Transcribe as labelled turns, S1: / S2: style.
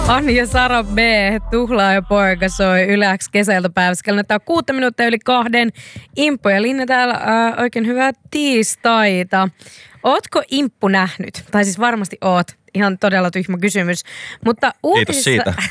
S1: Anni ja Sara B. Tuhlaaja poika soi Yläks kesältä päivässä. Kello 6 minuuttia yli 2. Imppu ja Linna täällä. Oikein hyvää tiistaita. Ootko Imppu nähnyt? Tai siis varmasti oot. Ihan todella tyhmä kysymys. Mutta uutisissa,
S2: Kiitos siitä.